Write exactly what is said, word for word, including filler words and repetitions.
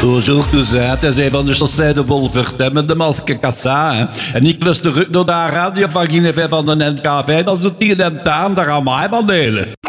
Bonjour cousin, hij zei van de chaussée de Wolvert met de maske kassa. Hè. En ik luister terug naar de radio van Guinevere van de N K V, dat is de tien en taan, daar gaan mij van delen.